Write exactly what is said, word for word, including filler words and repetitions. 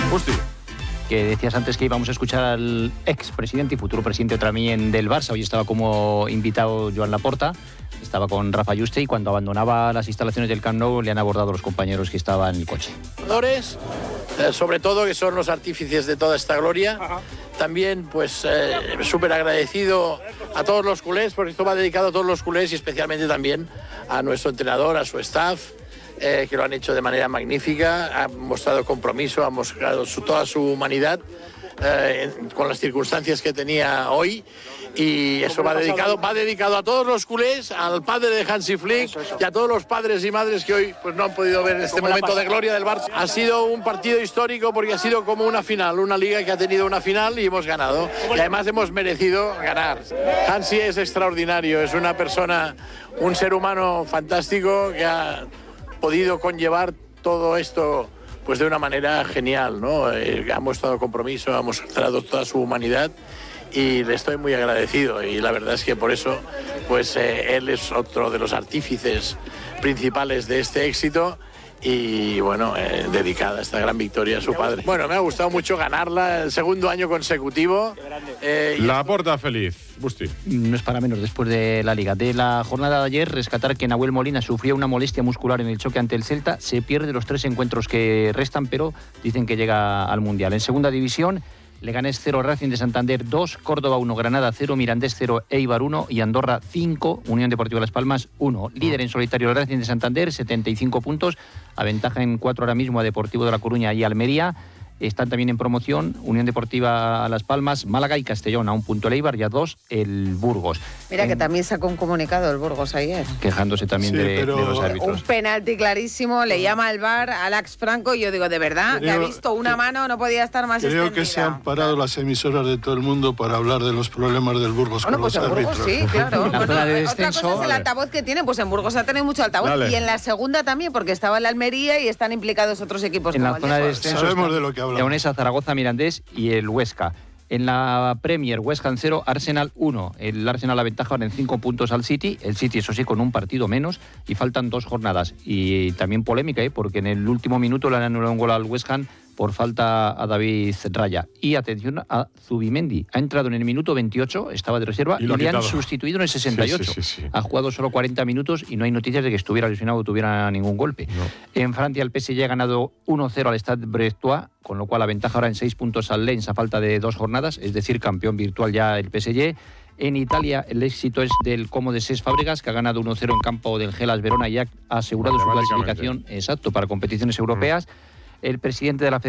Busti. Que decías antes que íbamos a escuchar al expresidente y futuro presidente también del Barça. Hoy estaba como invitado Joan Laporta, estaba con Rafa Yuste, y cuando abandonaba las instalaciones del Camp Nou le han abordado los compañeros que estaban en el coche. Eh, sobre todo, que son los artífices de toda esta gloria. Ajá. También, pues, eh, súper agradecido a todos los culés, porque esto va dedicado a todos los culés y especialmente también a nuestro entrenador, a su staff, eh, que lo han hecho de manera magnífica, han mostrado compromiso, han mostrado su, toda su humanidad eh, con las circunstancias que tenía hoy. Y eso va dedicado, va dedicado a todos los culés, al padre de Hansi Flick y a todos los padres y madres que hoy pues, no han podido ver este momento de gloria del Barça. Ha sido un partido histórico porque ha sido como una final, una liga que ha tenido una final y hemos ganado. Y además hemos merecido ganar. Hansi es extraordinario, es una persona, un ser humano fantástico que ha podido conllevar todo esto pues, de una manera genial, ¿no? Eh, ha mostrado compromiso, ha mostrado toda su humanidad. Y le estoy muy agradecido, y la verdad es que por eso pues eh, él es otro de los artífices principales de este éxito y bueno, eh, dedicada esta gran victoria a su padre. Bueno, me ha gustado mucho ganarla el segundo año consecutivo. Eh, Laporta feliz. Busti. No es para menos después de la Liga. De la jornada de ayer, rescatar que Nahuel Molina sufrió una molestia muscular en el choque ante el Celta. Se pierde los tres encuentros que restan, pero dicen que llega al Mundial. En segunda división, Leganés cero, Racing de Santander dos, Córdoba uno, Granada cero, Mirandés cero, Eibar uno y Andorra cinco, Unión Deportiva Las Palmas uno. Líder en solitario el Racing de Santander, setenta y cinco puntos, aventaja en cuatro ahora mismo a Deportivo de La Coruña y Almería. Están también en promoción Unión Deportiva Las Palmas, Málaga y Castellón, a un punto el Eibar y a dos el Burgos. Mira en... que también sacó un comunicado el Burgos ayer. Quejándose también sí, de, pero... de los árbitros. Un penalti clarísimo, le llama al V A R a Alex Franco y yo digo, ¿de verdad? Creo, que ha visto una que, mano, no podía estar más creo extendida. Creo que se han parado las emisoras de todo el mundo para hablar de los problemas del Burgos bueno, con pues los en Burgos árbitros. sí, claro. La bueno, zona de otra descenso, cosa es el vale. altavoz que tienen, pues en Burgos ha tenido mucho altavoz. Dale. Y en la segunda también, porque estaba en la Almería y están implicados otros equipos. En como la el zona de Depor. descenso Sabemos de lo que hablamos. Leonesa, Zaragoza, Mirandés y el Huesca. En la Premier, West Ham cero, Arsenal uno. El Arsenal aventaja ahora en cinco puntos al City. El City, eso sí, con un partido menos. Y faltan dos jornadas. Y también polémica, ¿eh? Porque en el último minuto le han anulado un gol al West Ham por falta a David Raya. Y atención a Zubimendi. Ha entrado en el minuto veintiocho, estaba de reserva, y, y le quitado. han sustituido en el sesenta y ocho. Sí, sí, sí, sí. Ha jugado solo cuarenta minutos y no hay noticias de que estuviera lesionado o tuviera ningún golpe. No. En Francia, el P S G ha ganado uno cero al Stade Brestois, con lo cual aventaja ahora en seis puntos al Lens a falta de dos jornadas, es decir, campeón virtual ya el P S G. En Italia, el éxito es del Como de Cesc Fábregas, que ha ganado uno cero en campo del Hellas Verona y ha asegurado su clasificación exacto para competiciones europeas. Mm. El presidente de la